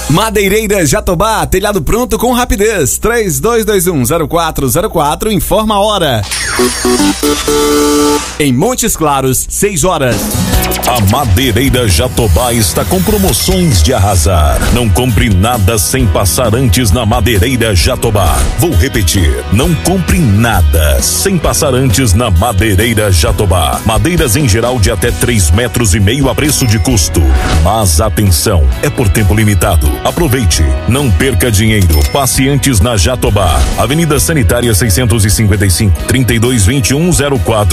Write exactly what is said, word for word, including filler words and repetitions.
Madeireira Jatobá, telhado pronto com rapidez. três dois dois um zero quatro zero quatro, informa a hora. Em Montes Claros, seis horas. A Madeireira Jatobá está com promoções de arrasar. Não compre nada sem passar antes na Madeireira Jatobá. Vou repetir, não compre nada sem passar antes na Madeireira Jatobá. Madeiras em geral de até três metros e meio a preço de custo. Mas atenção, é por tempo limitado. Aproveite, não perca dinheiro. Passe antes na Jatobá. Avenida Sanitária seiscentos e cinquenta e cinco, trinta e dois vinte e um zero quatro